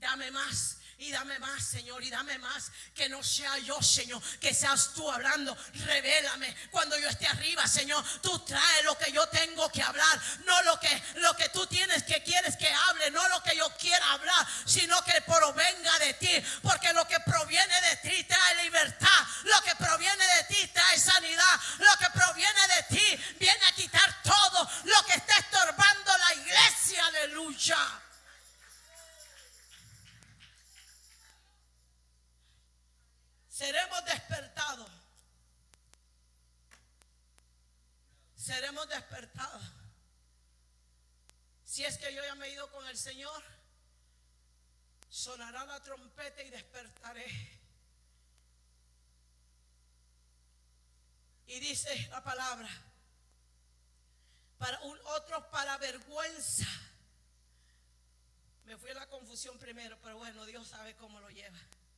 dame más. Y dame más, Señor, y dame más. Que no sea yo, Señor, que seas tú hablando. Revélame cuando yo esté arriba, Señor. Tú traes lo que yo tengo que hablar, no lo que tú tienes que quieres que hable, no lo que yo quiera hablar, sino que provenga de ti. Porque lo que proviene de ti trae libertad, lo que proviene de ti trae sanidad, lo que proviene de ti viene a quitar todo lo que está estorbando la iglesia. Aleluya. Seremos despertados. Seremos despertados. Si es que yo ya me he ido con el Señor, sonará la trompeta y despertaré. Y dice la palabra, otros para vergüenza. Me fui a la confusión primero, pero bueno, Dios sabe cómo lo lleva.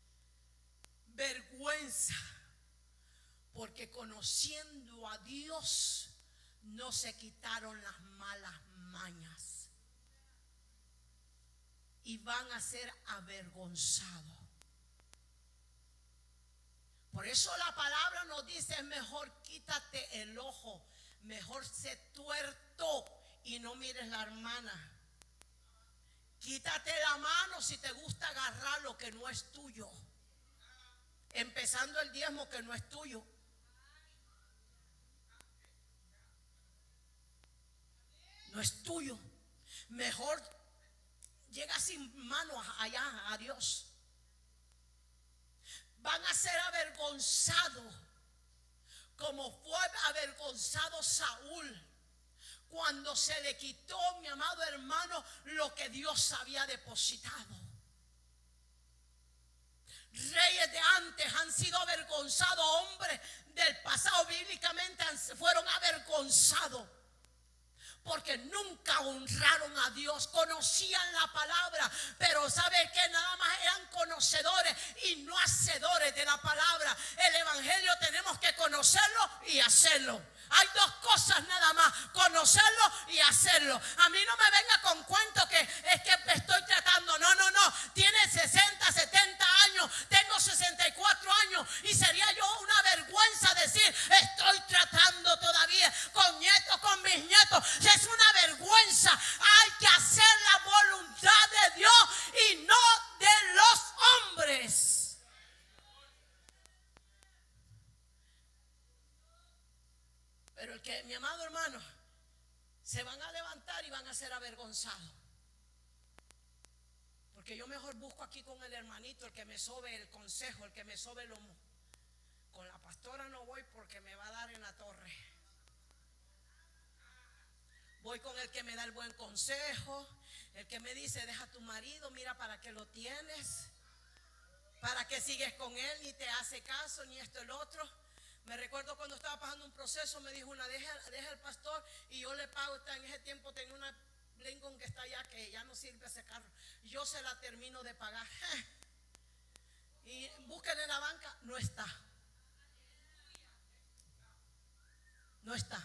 Vergüenza, porque conociendo a Dios no se quitaron las malas mañas y van a ser avergonzados. Por eso la palabra nos dice: es mejor quítate el ojo, mejor sé tuerto y no mires la hermana. Quítate la mano si te gusta agarrar lo que no es tuyo. Empezando el diezmo que no es tuyo. No es tuyo. Mejor llega sin mano allá a Dios. Van a ser avergonzados como fue avergonzado Saúl cuando se le quitó, mi amado hermano, lo que Dios había depositado. Reyes de antes han sido avergonzados, hombres del pasado bíblicamente fueron avergonzados porque nunca honraron a Dios, conocían la palabra, pero sabe que nada más eran conocedores y no hacedores de la palabra. El evangelio tenemos que conocerlo y hacerlo. Hay dos cosas nada más: conocerlo y hacerlo. A mí no me venga con cuento que es que estoy tratando. No. Tiene 60, 70 años. Tengo 64 años. Y sería yo una vergüenza decir: estoy tratando todavía con nietos, con mis nietos. Es una vergüenza. Hay que hacer la voluntad de Dios y no de los hombres. Pero el que, mi amado hermano, se van a levantar y van a ser avergonzados. Porque yo mejor busco aquí con el hermanito, el que me sobe el consejo, el que me sobe el lomo. Con la pastora no voy porque me va a dar en la torre. Voy con el que me da el buen consejo, el que me dice: deja a tu marido, mira para qué lo tienes, para qué sigues con él, ni te hace caso, ni esto, el otro. Me recuerdo cuando estaba pasando un proceso, me dijo una: deja al pastor y yo le pago. En ese tiempo tenía una Lincoln que está allá, que ya no sirve ese carro, yo se la termino de pagar. Y busquen en la banca, no está. No está.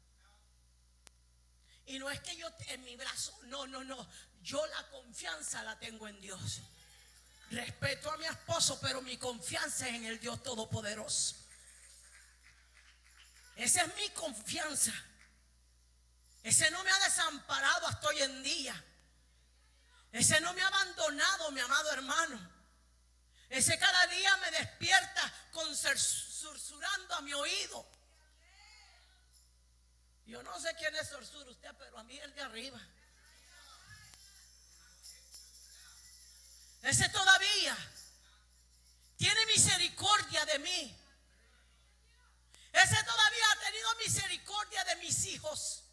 Y no es que yo en mi brazo, no. Yo la confianza la tengo en Dios. Respeto a mi esposo, pero mi confianza es en el Dios Todopoderoso. Esa es mi confianza. Ese no me ha desamparado hasta hoy en día. Ese no me ha abandonado, mi amado hermano. Ese cada día me despierta susurrando a mi oído. Yo no sé quién es susurra usted, pero a mí el de arriba. Ese todavía tiene misericordia de mí. Ese todavía ha tenido misericordia de mis hijos.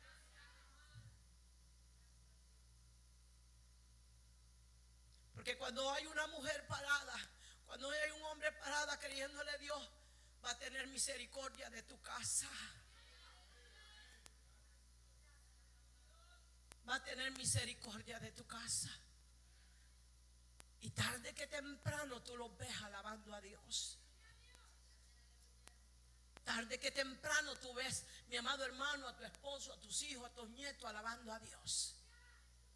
Porque cuando hay una mujer parada, cuando hay un hombre parada creyéndole a Dios, va a tener misericordia de tu casa. Va a tener misericordia de tu casa. Y tarde que temprano tú los ves alabando a Dios. Tarde que temprano tú ves, mi amado hermano, a tu esposo, a tus hijos, a tus nietos alabando a Dios.